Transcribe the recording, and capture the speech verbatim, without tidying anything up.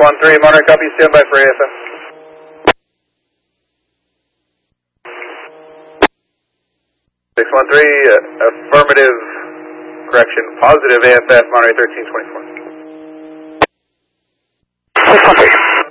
one three, Monterey, copy, stand by for A F S. six one three, uh, affirmative, correction, positive A F F, Monterey thirteen twenty-four. six one three.